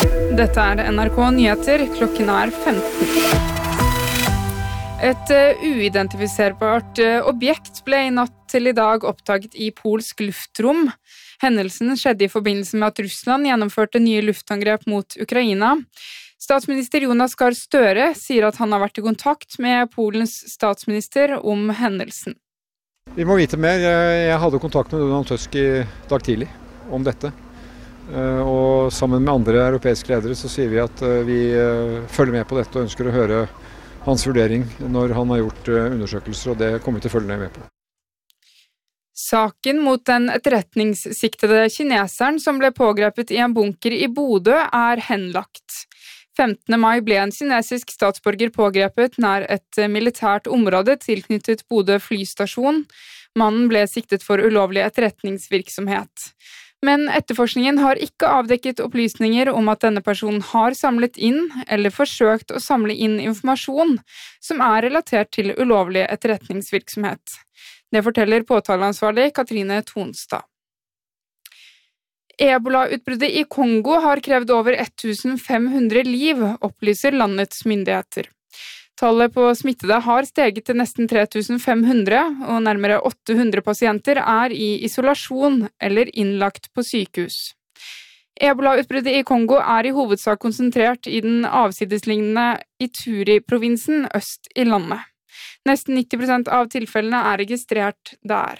Dette NRK Nyheter, klokken 15. Et uidentifiserbart objekt ble I natt til I dag oppdaget I polsk luftrom. Hendelsen skjedde I forbindelse med at Russland gjennomførte nye luftangrep mot Ukraina. Statsminister Jonas Gahr Støre sier at han har vært I kontakt med Polens statsminister om hendelsen. Vi må vite mer. Jeg hadde kontakt med Donald Tusk I dag tidlig om dette. Og sammen med andre europeiske ledere så sier vi at vi følger med på dette og ønsker å høre hans vurdering når han har gjort undersøkelser, og det kommer vi til å følge med på. Saken mot den etterretningssiktede kineseren som ble pågrepet I en bunker I Bodø henlagt. 15. mai ble en kinesisk statsborger pågrepet nær et militært område tilknyttet Bodø flystasjon. Mannen ble siktet for ulovlig etterretningsvirksomhet. Men etterforskningen har ikke avdekket opplysninger om at denne personen har samlet inn eller forsøkt å samle inn informasjon som relatert til ulovlig etterretningsvirksomhet. Det forteller påtaleansvarlig Katrine Tonstad. Ebola-utbruddet I Kongo har krevd over 1500 liv, opplyser landets myndigheter. Tallet på smittede har steget til nesten 3500, og nærmere 800 pasienter I isolasjon eller innlagt på sykehus. Ebola-utbruddet I Kongo I hovedsak konsentrert I den avsidesliggende Ituri-provinsen øst I landet. Nesten 90% av tilfellene registrert der.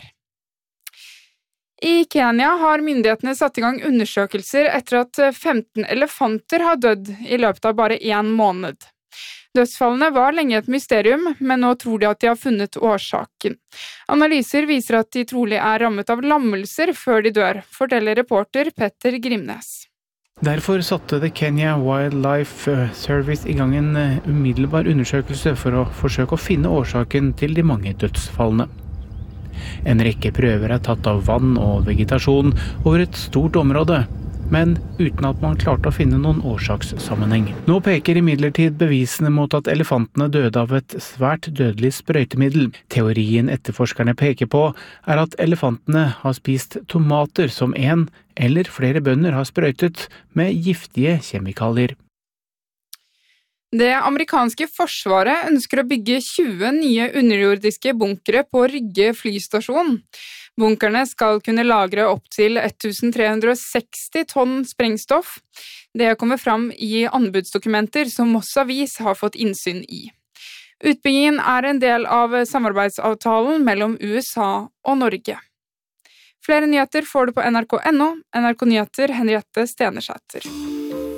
I Kenya har myndighetene satt I gang undersøkelser etter at 15 elefanter har dødd I løpet av bare 1 måned. Dødsfallene var lenge et mysterium, men nå tror de at de har funnet årsaken. Analyser viser at de trolig rammet av lammelser før de dør, forteller reporter Petter Grimnes. Derfor satte The Kenya Wildlife Service I gang en umiddelbar undersøkelse for å forsøke å finne årsaken til de mange dødsfallene. En rekke prøver tatt av vann og vegetasjon over et stort område, men uten at man klarte å finne noen årsakssammenheng. Nå peker imidlertid bevisene mot at elefantene døde av et svært dødelig sprøytemiddel. Teorien etterforskerne peker på at elefantene har spist tomater som en eller flere bønder har sprøytet med giftige kjemikalier. Det amerikanske forsvaret ønsker å bygge 20 nye underjordiske bunkere på Rygge flystasjon. Bunkerne skal kunne lagre opp til 1360 tonn sprengstoff. Det kommer fram I anbudsdokumenter som Moss Avis har fått innsyn I. Utbyggingen en del av samarbeidsavtalen mellom USA og Norge. Flere nyheter får du på NRK.no. NRK Nyheter, Henriette Stenersæter.